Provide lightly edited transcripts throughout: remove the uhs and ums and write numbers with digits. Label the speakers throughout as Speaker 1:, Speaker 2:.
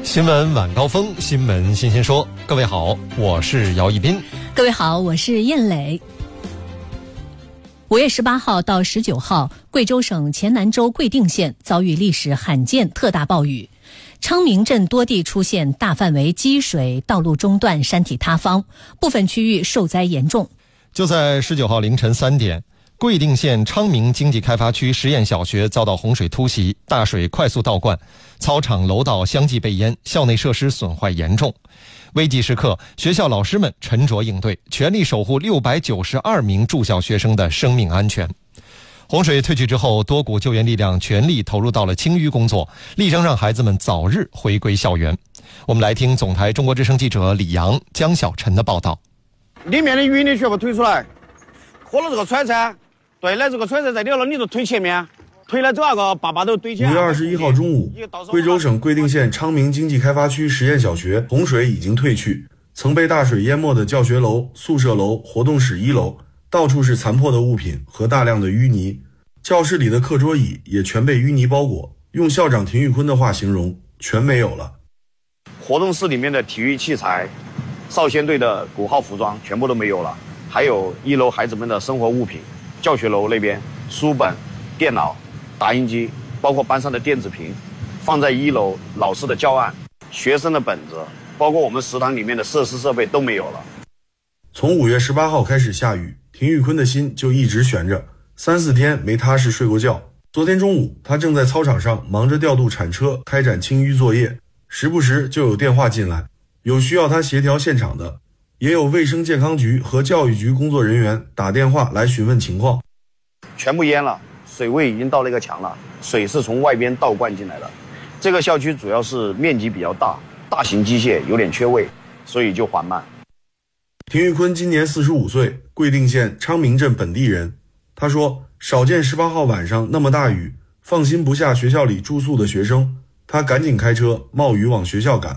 Speaker 1: 新闻晚高峰，新闻新鲜说。各位好，我是姚一斌。
Speaker 2: 各位好，我是燕磊。5月18号到19号，贵州省黔南州贵定县遭遇历史罕见特大暴雨，昌明镇多地出现大范围积水、道路中断、山体塌方，部分区域受灾严重。
Speaker 1: 就在19号凌晨3点，贵定县昌明经济开发区实验小学遭到洪水突袭，大水快速倒灌，操场楼道相继被淹，校内设施损坏严重。危急时刻，学校老师们沉着应对，全力守护692名住校学生的生命安全。洪水退去之后，多股救援力量全力投入到了清淤工作，力争让孩子们早日回归校园。我们来听总台中国之声记者李阳、江小晨的报道。
Speaker 3: 里面的淤泥全部推出来，喝了这个川菜，对了，这个川菜在里头，你就推前面，推了这个粑粑都堆起来。
Speaker 4: 5月21号中午，贵州省贵定县昌明经济开发区实验小学洪水已经退去，曾被大水淹没的教学楼、宿舍楼、活动室1楼，到处是残破的物品和大量的淤泥，教室里的课桌椅也全被淤泥包裹，用校长田玉坤的话形容，全没有了。
Speaker 3: 活动室里面的体育器材、少先队的鼓号服装全部都没有了，还有1楼孩子们的生活物品，教学楼那边书本、电脑、打印机，包括班上的电子屏，放在1楼老师的教案、学生的本子，包括我们食堂里面的设施设备都没有了。
Speaker 4: 从5月18号开始下雨，田玉坤的心就一直悬着，3、4天没踏实睡过觉。昨天中午，他正在操场上忙着调度铲车，开展清淤作业，时不时就有电话进来，有需要他协调现场的，也有卫生健康局和教育局工作人员打电话来询问情况。
Speaker 3: 全部淹了，水位已经到那个墙了，水是从外边倒灌进来的。这个校区主要是面积比较大，大型机械有点缺位，所以就缓慢。
Speaker 4: 田玉坤今年45岁，贵定县昌明镇本地人。他说，少见18号晚上那么大雨，放心不下学校里住宿的学生，他赶紧开车冒雨往学校赶。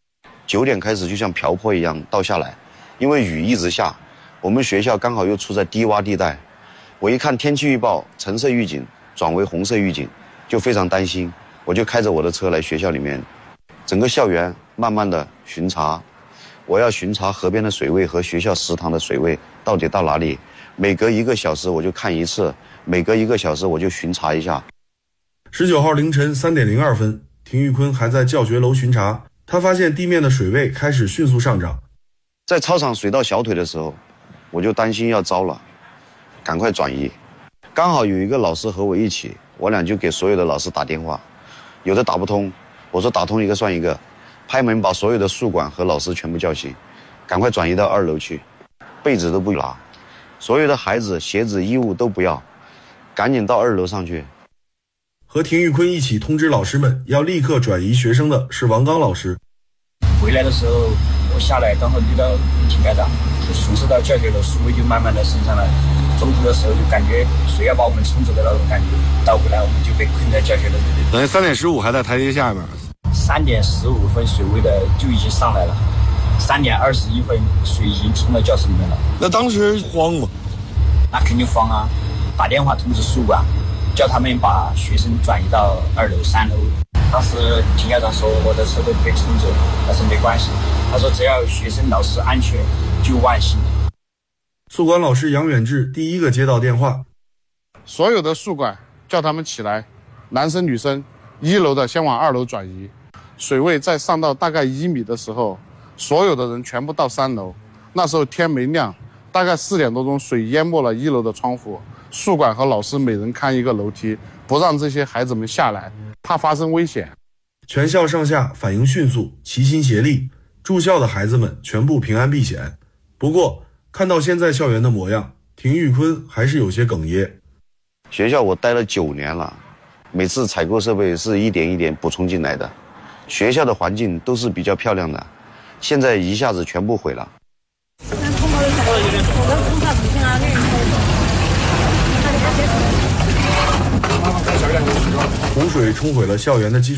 Speaker 5: 9点开始就像瓢泼一样倒下来，因为雨一直下，我们学校刚好又处在低洼地带。我一看天气预报，橙色预警转为红色预警，就非常担心，我就开着我的车来学校里面，整个校园慢慢的巡查。我要巡查河边的水位和学校食堂的水位到底到哪里，每隔1个小时我就看一次，每隔1个小时我就巡查一下。
Speaker 4: 19号凌晨3点02分，田玉坤还在教学楼巡查，他发现地面的水位开始迅速上涨。
Speaker 5: 在操场水到小腿的时候，我就担心要糟了，赶快转移。刚好有一个老师和我一起，我俩就给所有的老师打电话，有的打不通，我说打通一个算一个，拍门把所有的宿管和老师全部叫醒，赶快转移到2楼去，被子都不拿，所有的孩子鞋子衣物都不要，赶紧到2楼上去。
Speaker 4: 和田玉坤一起通知老师们要立刻转移学生的是王刚老师。
Speaker 6: 回来的时候我下来刚好遇到井盖长，就顺势到教学楼，水位就慢慢的升上来，中途的时候就感觉水要把我们冲走的那种感觉，倒过来我们就被困在教学楼里面。
Speaker 4: 等于3点15还在台阶下面
Speaker 6: ，3点15分水位的就已经上来了，3点21分水已经冲到教室里面了。
Speaker 4: 那当时慌吗？
Speaker 6: 那肯定慌啊，打电话通知宿管，叫他们把学生转移到2楼、3楼。当时田校长说我的车都被冲走了，但是没关系，他说只要学生老师安全就万幸。
Speaker 4: 宿管老师杨远志第一个接到电话，
Speaker 7: 所有的宿管叫他们起来，男生女生1楼的先往2楼转移，水位再上到大概1米的时候，所有的人全部到3楼。那时候天没亮，大概4点多钟，水淹没了1楼的窗户，宿管和老师每人看一个楼梯，不让这些孩子们下来，怕发生危险。
Speaker 4: 全校上下反应迅速，齐心协力，住校的孩子们全部平安避险。不过看到现在校园的模样，田玉坤还是有些哽咽。
Speaker 5: 学校我待了9年了，每次采购设备是一点一点补充进来的，学校的环境都是比较漂亮的，现在一下子全部毁了。
Speaker 4: 洪水冲毁了校园的基础